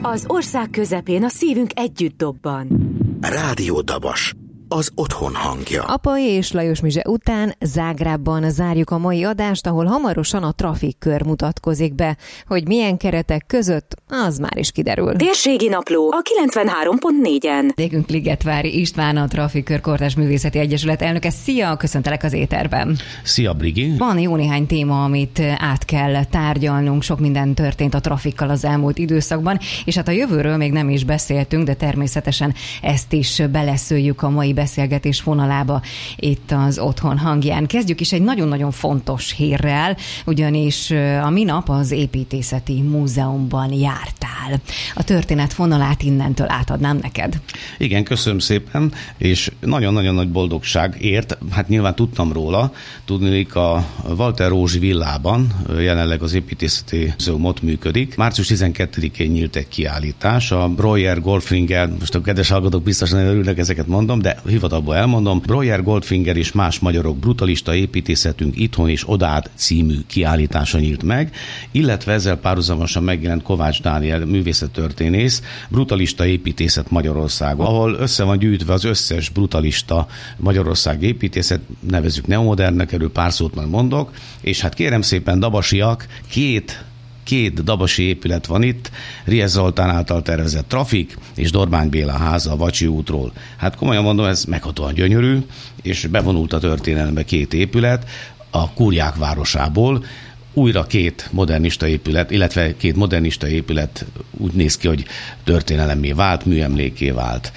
Az ország közepén a szívünk együtt dobban. Rádió Dabas, az otthon hangja. Apai és Lajos Mizse után Zágrábban zárjuk a mai adást, ahol hamarosan a trafikkör mutatkozik be. Hogy milyen keretek között, az már is kiderül. Térségi napló a 93.4-en. Vendégünk Ligetvári István, a Trafikkör Kortárs Művészeti Egyesület elnöke. Szia, köszöntelek az éterben. Szia, Brigi. Van jó néhány téma, amit át kell tárgyalnunk. Sok minden történt a trafikkal az elmúlt időszakban, és hát a jövőről még nem is beszéltünk, de természetesen ezt is beleszőjük a mai beszélgetés vonalába itt az otthon hangján. Kezdjük is egy nagyon-nagyon fontos hírrel, ugyanis a minap az Építészeti Múzeumban jártál. A történet vonalát innentől átadnám neked. Igen, köszönöm szépen, és nagyon-nagyon nagy boldogság ért, hát nyilván tudtam róla, tudniillik a Walter Rózsi villában jelenleg az Építészeti Múzeum ott működik. Március 12-én nyílt egy kiállítás, a Breuer Goldfinger, most a kedves hallgatók biztosan örülnek, ezeket mondom, de hivatalból elmondom, Breuer Goldfinger és más magyarok brutalista építészetünk itthon és odaát című kiállítása nyílt meg, illetve ezzel párhuzamosan megjelent Kovács Dániel művészettörténész Brutalista építészet Magyarországon, ahol össze van gyűjtve az összes brutalista Magyarország építészet, nevezzük neomodernnek, erről pár szót majd mondok, és hát kérem szépen, dabasiak, két dabasi épület van itt, Riesz Zoltán által tervezett Trafik és Dormány Béla háza a Vacsi útról. Hát komolyan mondom, ez meghatóan gyönyörű, és bevonult a történelembe két épület a Kúriák városából, újra két modernista épület, illetve két modernista épület úgy néz ki, hogy történelemmé vált, műemlékké vált.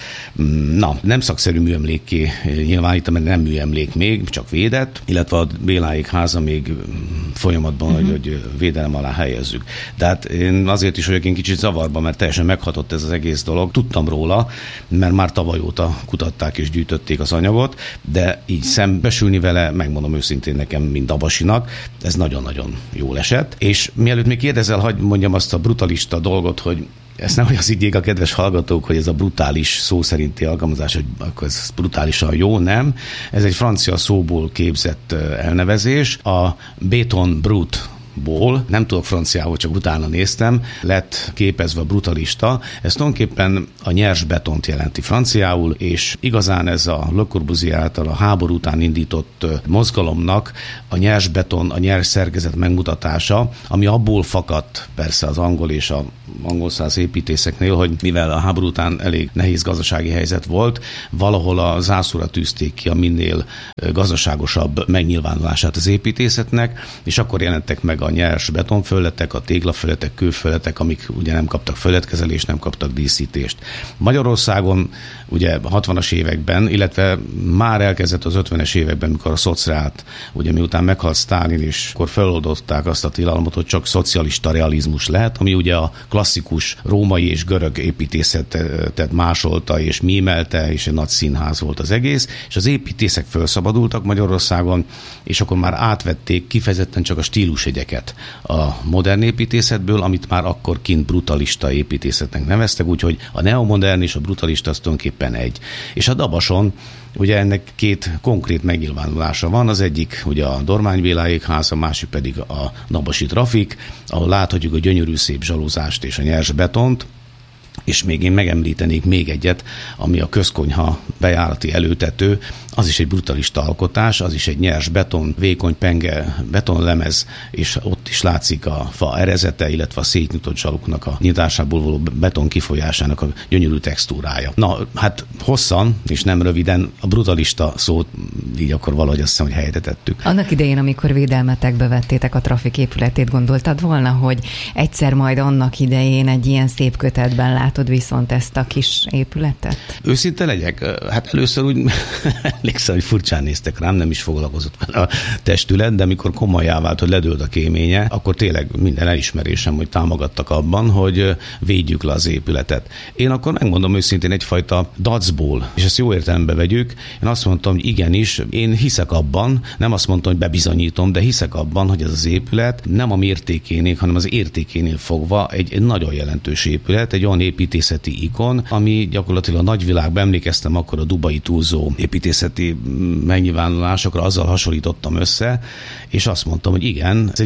Na, nem szakszerű műemlékké nyilvánítom, mert nem műemlék még, csak védett, illetve a Béláék háza még folyamatban, hogy védelem alá helyezzük. De hát én azért is vagyok én kicsit zavarban, mert teljesen meghatott ez az egész dolog. Tudtam róla, mert már tavaly óta kutatták és gyűjtötték az anyagot, de így szembesülni vele, megmondom őszintén nekem, mint dabasinak, ez nagyon-nagyon jól esett. És mielőtt még kérdezel, hadd mondjam azt a brutalista dolgot, hogy ezt nehogy az higgyék a kedves hallgatók, hogy ez a brutális szó szerinti alkalmazás, hogy akkor ez brutálisan jó, nem. Ez egy francia szóból képzett elnevezés. A béton brut ból, nem tudok franciául, csak utána néztem, lett képezve a brutalista. Ez tulajdonképpen a nyers betont jelenti franciául, és igazán ez a Le Corbusier által a háború után indított mozgalomnak a nyers beton, a nyers szerkezet megmutatása, ami abból fakadt persze az angol és a angol száz építészeknél, hogy mivel a háború után elég nehéz gazdasági helyzet volt, valahol a zászlóra tűzték ki a minél gazdaságosabb megnyilvánulását az építészetnek, és akkor jelentek meg a nyers betonfölletek, a téglafölletek, kőfölletek, amik ugye nem kaptak fölletkezelést, nem kaptak díszítést. Magyarországon ugye 60-as években, illetve már elkezdett az 50-es években, mikor a szociált, ugye miután meghalt Sztálin, és akkor feloldották azt a tilalmat, hogy csak szocialista realizmus lehet, ami ugye a klasszikus római és görög építészetet másolta és mímelte, és egy nagy színház volt az egész, és az építészek felszabadultak Magyarországon, és akkor már átvették kifejezetten csak a stílusjegyeket a modern építészetből, amit már akkor kint brutalista építészetnek neveztek, úgyhogy a neomodern és a brutalista az tulajdonképpen egy. És a Dabason ugye ennek két konkrét megnyilvánulása van, az egyik ugye a Dormány Béláék háza, a másik pedig a Dabasi Trafik, ahol láthatjuk a gyönyörű szép zsaluzást és a nyers betont, és még én megemlítenék még egyet, ami a közkonyha bejárati előtető, az is egy brutalista alkotás, az is egy nyers beton, vékony penge betonlemez, és ott is látszik a fa erezete, illetve a szétnyitott zsaluknak a nyitásából való beton kifolyásának a gyönyörű textúrája. Na, hát hosszan, és nem röviden, a brutalista szót így akkor valahogy azt hiszem, hogy helyre tettük. Annak idején, amikor védelmetekbe vettétek a Trafik épületét, gondoltad volna, hogy egyszer majd annak idején egy ilyen szép kötetben látod viszont ezt a kis épületet? Őszinte legyek? Hát először úgy emlékszem, hogy furcsán néztek rám, nem is foglalkozott vele a testület, de amikor komolyá vált, hogy ledőlt a kéménye, akkor tényleg minden elismerésem, hogy támogattak abban, hogy védjük le az épületet. Én akkor megmondom őszintén egyfajta dacból, és ezt jó értelembe vegyük, én azt mondtam, hogy igenis, én hiszek abban, nem azt mondtam, hogy bebizonyítom, de hiszek abban, hogy ez az épület nem a mértékénél, hanem az értékénél fogva egy nagyon jelentős épület, egy olyan építészeti ikon, ami gyakorlatilag a nagyvilágban, emlékeztem akkor a dubai túlzó építészeti megnyilvánulásokra, azzal hasonlítottam össze, és azt mondtam, hogy igen, ez egy olyan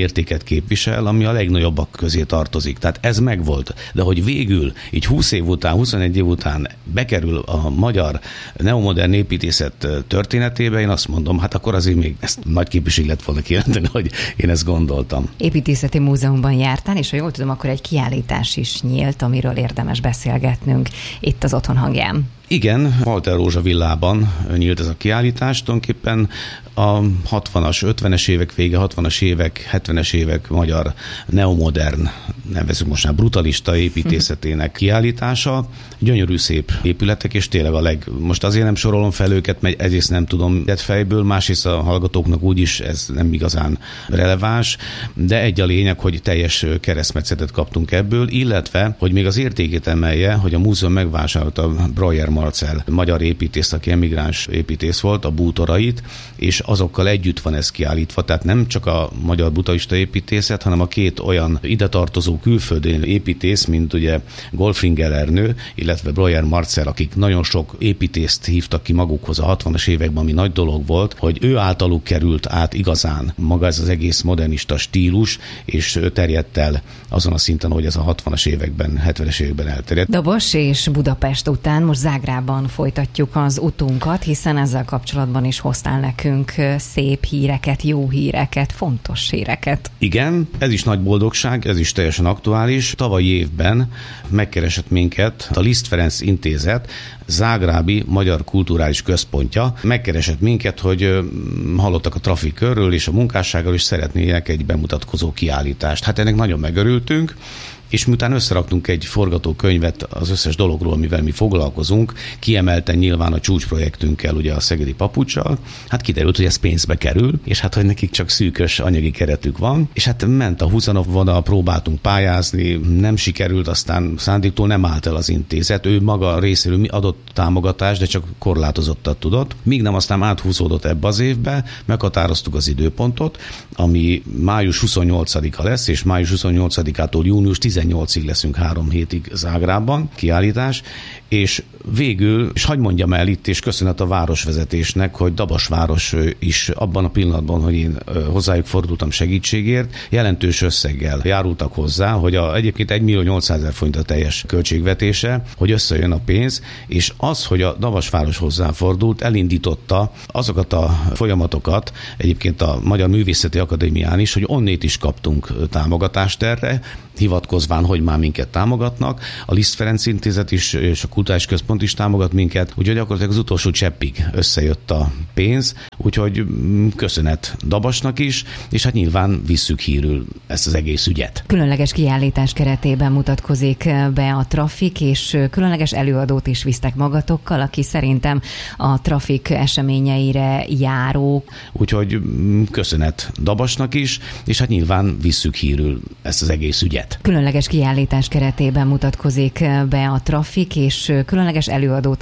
értéket képvisel, ami a legnagyobbak közé tartozik. Tehát ez megvolt. De hogy végül, így 20 év után, 21 év után bekerül a magyar neomodern építészet történetébe, én azt mondom, hát akkor azért még ezt nagy képviség lett volna kijelenteni, hogy én ezt gondoltam. Építészeti Múzeumban jártál, és ha jól tudom, akkor egy kiállítás is nyílt, amiről érdemes beszélgetnünk itt az Otthon hangján. Igen, Walter Rózsa villában nyílt ez a kiállítás, tulajdonképpen a 60-as, 50-es évek vége, 60-as évek, 70-es évek magyar neomodern, nevezzük most már brutalista építészetének kiállítása. Gyönyörű szép épületek, és tényleg most azért nem sorolom fel őket, mert egyrészt nem tudom fejből, másrészt a hallgatóknak úgyis ez nem igazán releváns, de egy a lényeg, hogy teljes keresztmetszetet kaptunk ebből, illetve, hogy még az értékét emelje, hogy a múzeum megvásárolta Breuer Marcel, magyar építész, aki emigráns építész volt, a bútorait, és azokkal együtt van ez kiállítva, tehát nem csak a magyar brutalista építészet, hanem a két olyan ide tartozó külföldi építész, mint ugye Golfringer Ernő, illetve Breuer Marcel, akik nagyon sok építészt hívtak ki magukhoz a 60-as években, ami nagy dolog volt, hogy ő általuk került át igazán maga ez az egész modernista stílus, és terjedt el azon a szinten, hogy ez a 60-as években, 70-es években elterjedt. Dabos és Budapest után most Zágrában folytatjuk az utunkat, hiszen ezzel kapcsolatban is hoztál nekünk szép híreket, jó híreket, fontos híreket. Igen, ez is nagy boldogság, ez is teljesen aktuális. Tavalyi évben megkeresett minket a Liszt Ferenc Intézet, zágrábi magyar kulturális központja. Megkeresett minket, hogy hallottak a trafikörről és a munkásságról, és szeretnének egy bemutatkozó kiállítást. Hát ennek nagyon megörültünk, és miután összeraktunk egy forgatókönyvet az összes dologról, amivel mi foglalkozunk, kiemelten nyilván a csúcsprojektünkkel, ugye a Szegedi Papuccsal, hát kiderült, hogy ez pénzbe kerül, és hát, hogy nekik csak szűkös anyagi keretük van, és hát ment a 20 vonal, próbáltunk pályázni, nem sikerült, aztán szándéktól nem állt el az intézet, ő maga részéről adott támogatást, de csak korlátozottat tudott, míg nem aztán áthúzódott ebbe az évbe, meghatároztuk az időpontot, ami május 28-a lesz, és május 28-ától június 18-ig leszünk 3 hétig Zágrában, kiállítás, és végül, és hadd mondjam el itt, és köszönet a városvezetésnek, hogy Dabas város is abban a pillanatban, hogy én hozzájuk fordultam segítségért, jelentős összeggel járultak hozzá, hogy egyébként 1.800.000 forint a teljes költségvetése, hogy összejön a pénz, és az, hogy a Dabas város hozzáfordult, elindította azokat a folyamatokat, egyébként a Magyar Művészeti Akadémián is, hogy onnét is kaptunk támogatást erre, hivatkozván, hogy már minket támogatnak. A Liszt Ferenc Intézet is, és a Kulturális Központ is támogat minket, úgyhogy gyakorlatilag az utolsó cseppig összejött a pénz, úgyhogy köszönet Dabasnak is, és hát nyilván visszük hírül ezt az egész ügyet. Különleges kiállítás keretében mutatkozik be a Trafik, és különleges előadót is visztek magatokkal, aki szerintem a Trafik eseményeire járó. Úgyhogy köszönet Dabasnak is, és hát nyilván visszük hírül ezt az egész ügyet. Különleges kiállítás keretében mutatkozik be a Trafik, és különleges előadót